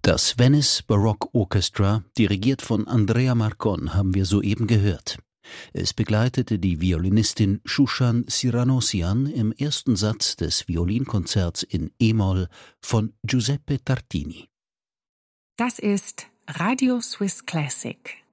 Das Venice Baroque Orchestra, dirigiert von Andrea Marcon, haben wir soeben gehört. Es begleitete die Violinistin Shushan Siranosian im ersten Satz des Violinkonzerts in e-Moll von Giuseppe Tartini. Das ist Radio Swiss Classic.